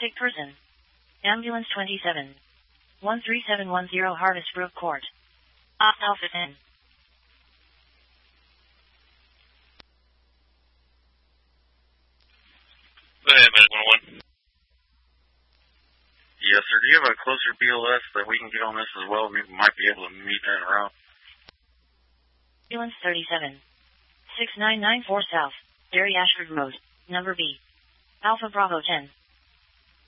Sick person. Ambulance 27. 13710 Harvest Brook Court. Alpha 10. Medic 101. Yes, sir. Do you have a closer BLS that we can get on this as well? We might be able to meet that route. Ambulance 37. 6994 South. Derry Ashford Road. Number B. Alpha Bravo 10.